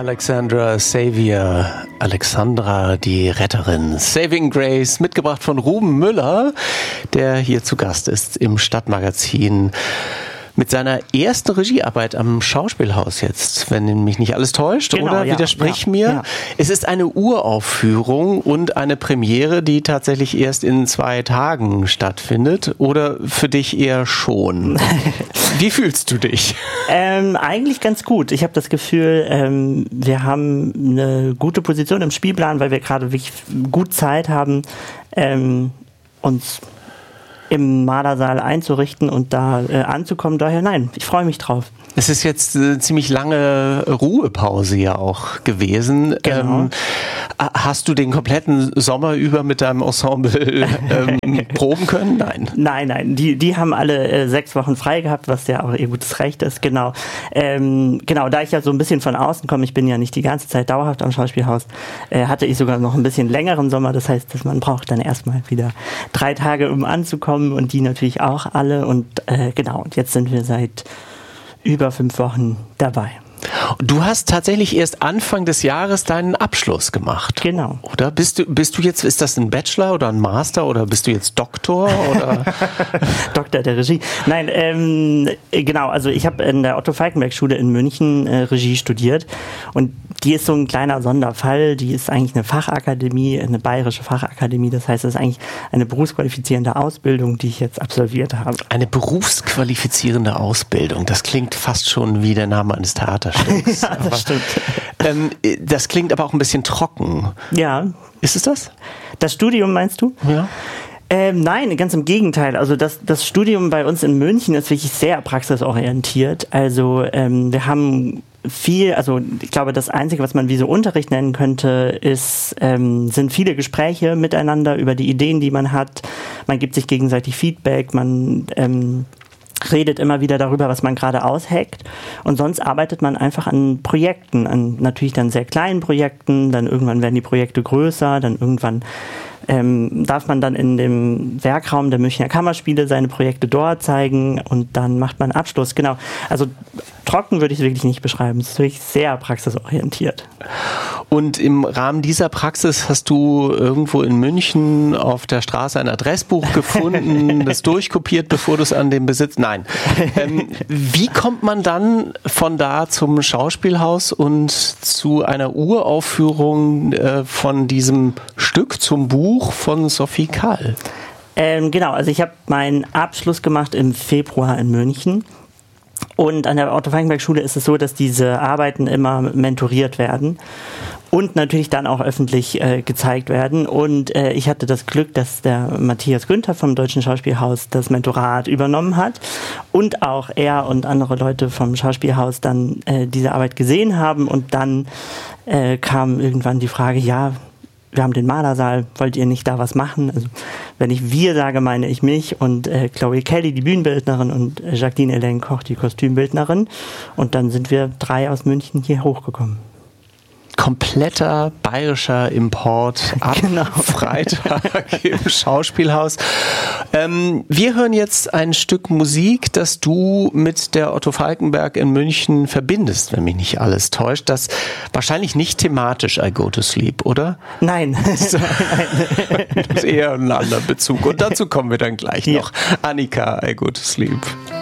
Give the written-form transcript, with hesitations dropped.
Alexandra, die Retterin. Saving Grace, mitgebracht von Ruben Müller, der hier zu Gast ist im Stadtmagazin mit seiner ersten Regiearbeit am Schauspielhaus jetzt, wenn mich nicht alles täuscht, genau, oder? Ja, widersprich mir. Ja. Es ist eine Uraufführung und eine Premiere, die tatsächlich erst in 2 Tagen stattfindet, oder für dich eher schon? Wie fühlst du dich? Eigentlich ganz gut. Ich habe das Gefühl, wir haben eine gute Position im Spielplan, weil wir gerade wirklich gut Zeit haben, uns im Mardersaal einzurichten und da anzukommen. Daher nein, ich freue mich drauf. Es ist jetzt eine ziemlich lange Ruhepause ja auch gewesen. Genau. Hast du den kompletten Sommer über mit deinem Ensemble proben können? Nein. Die haben alle 6 Wochen frei gehabt, was ja auch ihr gutes Recht ist. Genau. Da ich ja so ein bisschen von außen komme, ich bin ja nicht die ganze Zeit dauerhaft am Schauspielhaus, hatte ich sogar noch ein bisschen längeren Sommer. Das heißt, dass man braucht dann erstmal wieder 3 Tage, um anzukommen, und die natürlich auch alle. Und und jetzt sind wir seit über 5 Wochen dabei. Du hast tatsächlich erst Anfang des Jahres deinen Abschluss gemacht. Genau. Oder bist du jetzt, ist das ein Bachelor oder ein Master oder bist du jetzt Doktor oder? Doktor der Regie. Nein, also ich habe in der Otto-Falckenberg-Schule in München Regie studiert, und die ist so ein kleiner Sonderfall. Die ist eigentlich eine Fachakademie, eine bayerische Fachakademie. Das heißt, es ist eigentlich eine berufsqualifizierende Ausbildung, die ich jetzt absolviert habe. Eine berufsqualifizierende Ausbildung, das klingt fast schon wie der Name eines Theaterstücks. Ja, das stimmt. Das klingt aber auch ein bisschen trocken. Ja. Ist es das? Das Studium meinst du? Ja. Nein, ganz im Gegenteil. Also das Studium bei uns in München ist wirklich sehr praxisorientiert. Also wir haben viel, also ich glaube, das Einzige, was man wie so Unterricht nennen könnte, sind viele Gespräche miteinander über die Ideen, die man hat. Man gibt sich gegenseitig Feedback, man redet immer wieder darüber, was man gerade ausheckt, und sonst arbeitet man einfach an Projekten, an natürlich dann sehr kleinen Projekten, dann irgendwann werden die Projekte größer, dann irgendwann darf man dann in dem Werkraum der Münchner Kammerspiele seine Projekte dort zeigen, und dann macht man Abschluss. Genau, also trocken würde ich es wirklich nicht beschreiben, es ist wirklich sehr praxisorientiert. Und im Rahmen dieser Praxis hast du irgendwo in München auf der Straße ein Adressbuch gefunden, das durchkopiert, bevor du es an den Besitz... Nein. Wie kommt man dann von da zum Schauspielhaus und zu einer Uraufführung von diesem Stück, zum Buch von Sophie Kahl? Also ich habe meinen Abschluss gemacht im Februar in München. Und an der Otto-Falckenberg-Schule ist es so, dass diese Arbeiten immer mentoriert werden und natürlich dann auch öffentlich gezeigt werden. Und ich hatte das Glück, dass der Matthias Günther vom Deutschen Schauspielhaus das Mentorat übernommen hat und auch er und andere Leute vom Schauspielhaus dann diese Arbeit gesehen haben. Und dann kam irgendwann die Frage, ja, wir haben den Malersaal, wollt ihr nicht da was machen? Also wenn ich wir sage, meine ich mich und Chloe Kelly, die Bühnenbildnerin, und Jacqueline Hélène Koch, die Kostümbildnerin. Und dann sind wir 3 aus München hier hochgekommen. Kompletter bayerischer Import ab Freitag im Schauspielhaus. Wir hören jetzt ein Stück Musik, das du mit der Otto Falckenberg in München verbindest, wenn mich nicht alles täuscht. Das wahrscheinlich nicht thematisch I Go to Sleep, oder? Nein. Das ist eher ein anderer Bezug. Und dazu kommen wir dann gleich noch. Annika, I Go to Sleep.